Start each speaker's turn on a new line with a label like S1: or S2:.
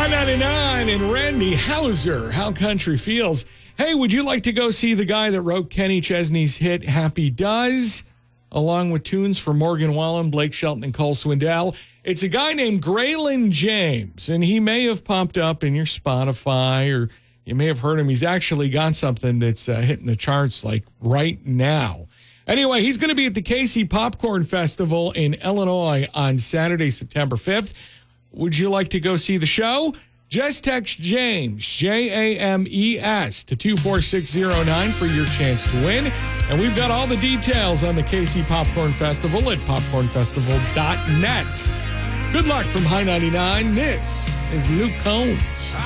S1: High 99 and Randy Hauser, How Country Feels. Hey, would you like to go see the guy that wrote Kenny Chesney's hit Happy Does, along with tunes for Morgan Wallen, Blake Shelton, and Cole Swindell? It's a guy named Graylin James, and he may have popped up in your Spotify, or you may have heard him. He's actually got something that's hitting the charts like right now. Anyway, he's going to be at the Casey Popcorn Festival in Illinois on Saturday, September 5th. Would you like to go see the show? Just text James, James, to 24609 for your chance to win. And we've got all the details on the Casey Popcorn Festival at popcornfestival.net. Good luck from High 99. This is Luke Combs.